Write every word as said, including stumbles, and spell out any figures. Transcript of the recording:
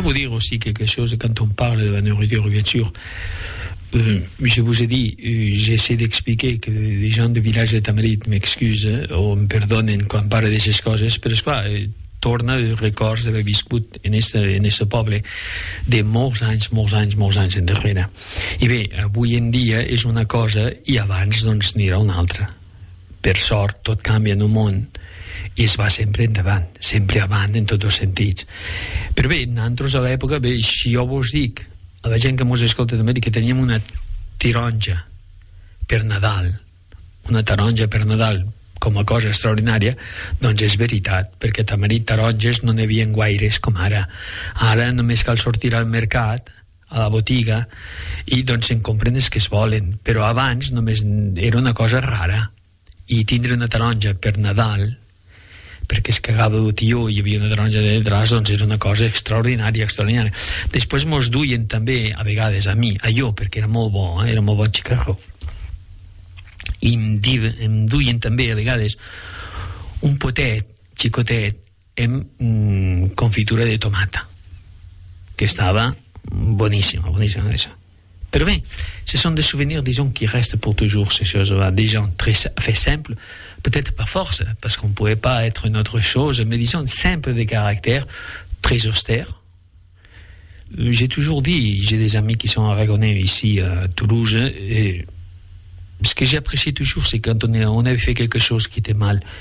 voudrais vous dire aussi quelque chose quand on parle de la nourriture, bien sûr. Euh, je vous ai dit, euh, j'essaie d'expliquer que les gens du village de Tamarit m'excusent o em perdonen quan parlo d'aquestes coses, però esclar, eh, torna els records d'haver viscut en aquest poble de molts anys, molts anys, molts anys endarrere. I bé, avui en dia és una cosa i abans doncs n'hi era una altra. Per sort, tot canvia en un món i es va sempre endavant, sempre avant en tots els sentits. Però bé, nosaltres a l'època, bé, si jo vos dic a la gent que mos escolta també que teníem una taronja per Nadal, una taronja per Nadal com a cosa extraordinària, doncs és veritat, perquè a Tamarit taronges no n'hi havia gaires com ara. Ara només cal sortir al mercat, a la botiga, i doncs se'n compren els que es volen, però abans només era una cosa rara, i tindre una taronja per Nadal, perquè es cagava el tio i hi havia una taronja de draç, doncs era una cosa extraordinària, extraordinària. Després mos duien també, a vegades, a mi, a jo, perquè era molt bo, eh? Era molt bon xicarró, i em, div, em duien també a vegades un potet xicotet amb mm, confitura de tomata, que estava boníssima, boníssima això. Però bé, ce sont des souvenirs, disons, qui restent pour toujours, ces choses-là, des gens très fait simples, peut-être pas force, parce qu'on ne pouvait pas être une autre chose, mais disons, simple de caractère, très austère. J'ai toujours dit, j'ai des amis qui sont aragonais ici à Toulouse, et ce que j'ai apprécié toujours, c'est quand on, est, on avait fait quelque chose qui était mal,